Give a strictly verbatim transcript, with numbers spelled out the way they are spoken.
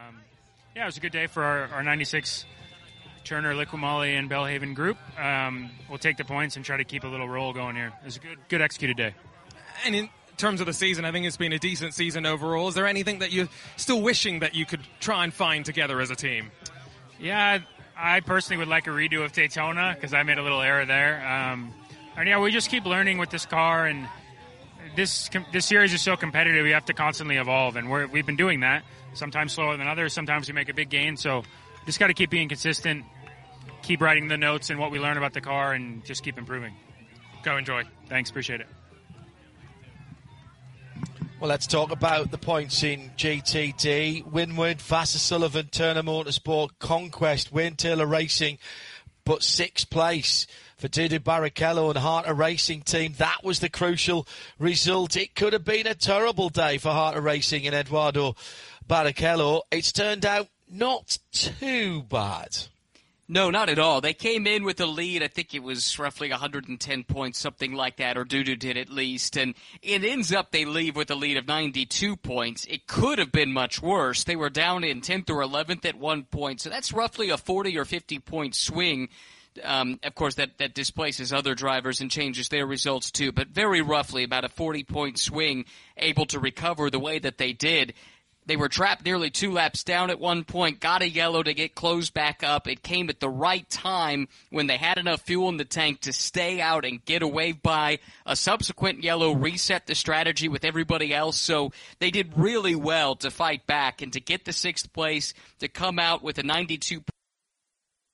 Um, yeah, it was a good day for our, our ninety-six Turner, Liqui and Belhaven group. Um, we'll take the points and try to keep a little roll going here. It was a good, good executed day. And in terms of the season, I think it's been a decent season overall. Is there anything that you're still wishing that you could try and find together as a team? Yeah, I personally would like a redo of Daytona because I made a little error there. Um, and yeah, we just keep learning with this car, and this this series is so competitive. We have to constantly evolve, and we're, we've been doing that. Sometimes slower than others. Sometimes we make a big gain. So just got to keep being consistent, keep writing the notes and what we learn about the car, and just keep improving. Go enjoy. Thanks, appreciate it. Well, let's talk about the points in G T D. Winward, Vassar Sullivan, Turner Motorsport, Conquest, Wayne Taylor Racing, but sixth place for Dudu Barrichello and Harter Racing Team. That was the crucial result. It could have been a terrible day for Harter Racing and Eduardo Barrichello. It's turned out not too bad. No, not at all. They came in with a lead. I think it was roughly one hundred ten points, something like that, or Dudu did at least. And it ends up they leave with a lead of ninety-two points. It could have been much worse. They were down in tenth or eleventh at one point, so that's roughly a forty or fifty point swing. Um, of course, that, that displaces other drivers and changes their results too, but very roughly about a forty point swing, able to recover the way that they did. They were trapped nearly two laps down at one point, got a yellow to get closed back up. It came at the right time when they had enough fuel in the tank to stay out and get away by a subsequent yellow, reset the strategy with everybody else. So they did really well to fight back and to get the sixth place, to come out with a ninety-two